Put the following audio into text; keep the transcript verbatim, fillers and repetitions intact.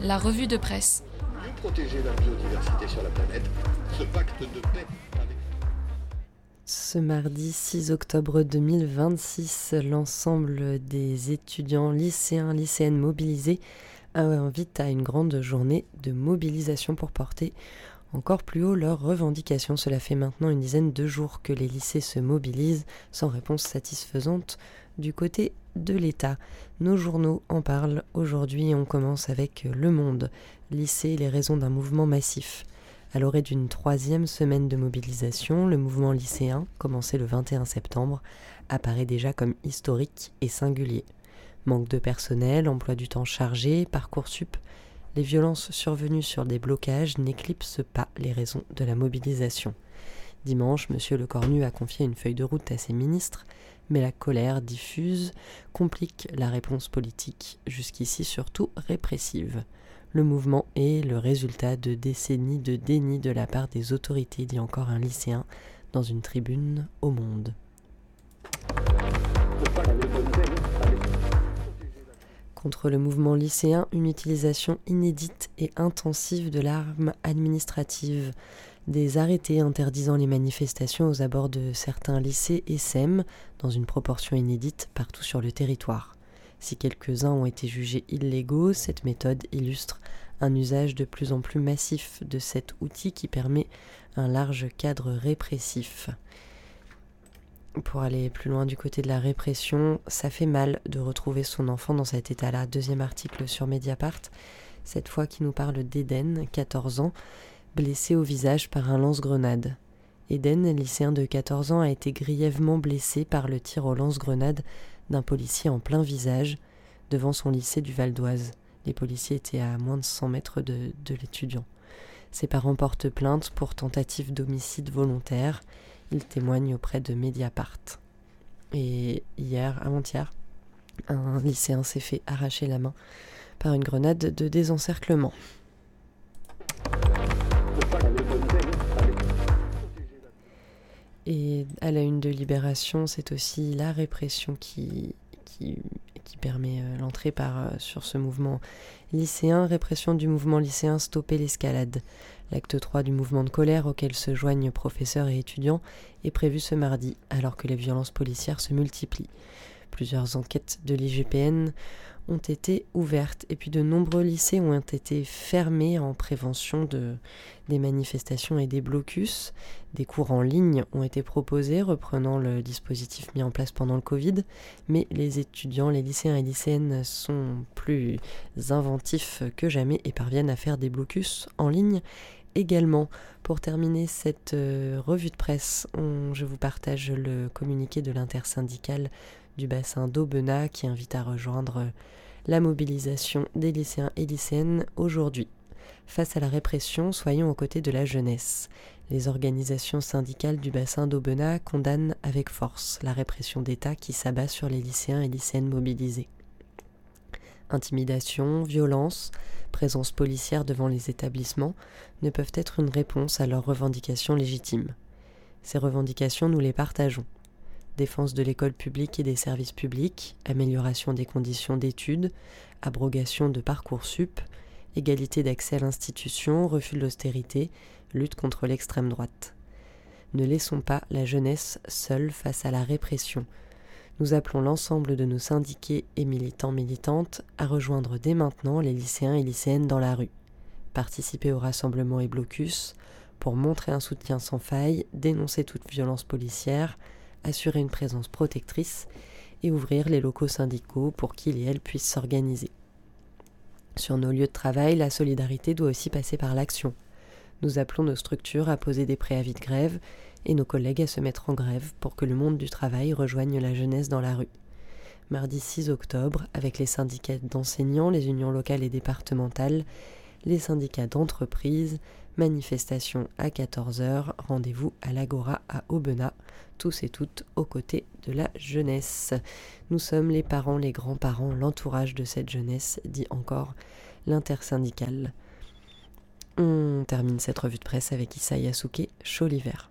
La revue de presse. Mieux protéger la biodiversité sur la planète, ce pacte de paix avec... Ce mardi six octobre deux mille vingt-six, l'ensemble des étudiants, lycéens, lycéennes mobilisés invitent à une grande journée de mobilisation pour porter encore plus haut leurs revendications. Cela fait maintenant une dizaine de jours que les lycées se mobilisent sans réponse satisfaisante du côté de l'État. Nos journaux en parlent aujourd'hui. On commence avec Le Monde. Lycée, les raisons d'un mouvement massif. À l'orée d'une troisième semaine de mobilisation, le mouvement lycéen, commencé le vingt et un septembre, apparaît déjà comme historique et singulier. Manque de personnel, emploi du temps chargé, Parcoursup, les violences survenues sur des blocages n'éclipsent pas les raisons de la mobilisation. Dimanche, M. Lecornu a confié une feuille de route à ses ministres, mais la colère diffuse complique la réponse politique, jusqu'ici surtout répressive. Le mouvement est le résultat de décennies de déni de la part des autorités, dit encore un lycéen dans une tribune au Monde. Contre le mouvement lycéen, une utilisation inédite et intensive de l'arme administrative. Des arrêtés interdisant les manifestations aux abords de certains lycées essaiment, dans une proportion inédite, partout sur le territoire. Si quelques-uns ont été jugés illégaux, cette méthode illustre un usage de plus en plus massif de cet outil qui permet un large cadre répressif. Pour aller plus loin du côté de la répression, ça fait mal de retrouver son enfant dans cet état-là. Deuxième article sur Mediapart, cette fois qui nous parle d'Eden, quatorze ans, blessé au visage par un lance-grenade. Eden, lycéen de quatorze ans, a été grièvement blessé par le tir au lance-grenade d'un policier en plein visage devant son lycée du Val d'Oise. Les policiers étaient à moins de cent mètres de, de l'étudiant. Ses parents portent plainte pour tentative d'homicide volontaire. Ils témoignent auprès de Mediapart. Et hier, avant-hier, un lycéen s'est fait arracher la main par une grenade de désencerclement. Et à la une de Libération, c'est aussi la répression qui, qui, qui permet euh, l'entrée par, euh, sur ce mouvement lycéen. Répression du mouvement lycéen, stopper l'escalade. L'acte trois du mouvement de colère auquel se joignent professeurs et étudiants est prévu ce mardi, alors que les violences policières se multiplient. Plusieurs enquêtes de l'I G P N ont été ouvertes et puis de nombreux lycées ont été fermés en prévention de, des manifestations et des blocus. Des cours en ligne ont été proposés reprenant le dispositif mis en place pendant le Covid, mais les étudiants, les lycéens et lycéennes sont plus inventifs que jamais et parviennent à faire des blocus en ligne également. Pour terminer cette euh, revue de presse, on, je vous partage le communiqué de l'intersyndicale du bassin d'Aubenas qui invite à rejoindre la mobilisation des lycéens et lycéennes aujourd'hui. Face à la répression, soyons aux côtés de la jeunesse. Les organisations syndicales du bassin d'Aubenas condamnent avec force la répression d'État qui s'abat sur les lycéens et lycéennes mobilisés. Intimidation, violence, présence policière devant les établissements ne peuvent être une réponse à leurs revendications légitimes. Ces revendications, nous les partageons. Défense de l'école publique et des services publics, amélioration des conditions d'études, abrogation de Parcoursup, égalité d'accès à l'institution, refus de l'austérité, lutte contre l'extrême droite. Ne laissons pas la jeunesse seule face à la répression. Nous appelons l'ensemble de nos syndiqués et militants-militantes à rejoindre dès maintenant les lycéens et lycéennes dans la rue. Participer aux rassemblements et blocus pour montrer un soutien sans faille, dénoncer toute violence policière, assurer une présence protectrice et ouvrir les locaux syndicaux pour qu'ils et elles puissent s'organiser. Sur nos lieux de travail, la solidarité doit aussi passer par l'action. Nous appelons nos structures à poser des préavis de grève et nos collègues à se mettre en grève pour que le monde du travail rejoigne la jeunesse dans la rue. Mardi six octobre, avec les syndicats d'enseignants, les unions locales et départementales, les syndicats d'entreprises, manifestation à quatorze heures, rendez-vous à l'Agora à Aubenas, tous et toutes aux côtés de la jeunesse. Nous sommes les parents, les grands-parents, l'entourage de cette jeunesse, dit encore l'intersyndicale. On termine cette revue de presse avec Issa Yasuke, Chaud l'hiver.